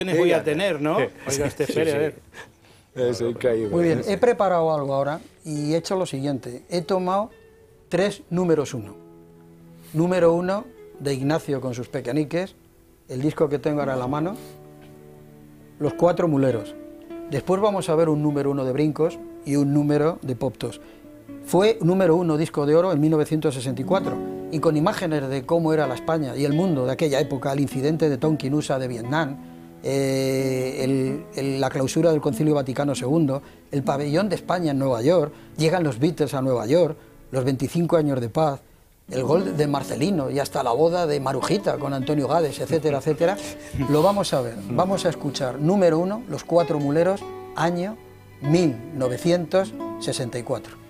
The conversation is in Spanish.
voy a tener, ¿no? Oiga, espere, a ver. Es increíble. Muy bien, he preparado algo ahora y he hecho lo siguiente. He tomado 3 números 1. Número 1 de Ignacio con sus pequeñiques, el disco que tengo ahora en la mano, Los 4 muleros. Después vamos a ver un número 1 de Brincos y un número de Poptos. Fue número 1 disco de oro en 1964 y con imágenes de cómo era la España y el mundo de aquella época, el incidente de Tonkin USA de Vietnam, la clausura del Concilio Vaticano II, el pabellón de España en Nueva York, llegan los Beatles a Nueva York, los 25 años de paz, el gol de Marcelino y hasta la boda de Marujita con Antonio Gades, etcétera, etcétera. Lo vamos a ver, vamos a escuchar número 1, Los 4 muleros, año 1964.